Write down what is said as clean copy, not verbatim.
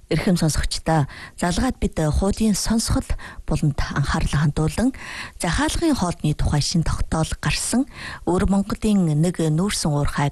Эрхэм сонсогчдоо залгаад бид хуудийн сонсгол буланд анхаарлаа хандуулан хаалгын хоолны тухай шин тогтоол гарсан Өвөр Монголын нэг нүүрсэн уурхайг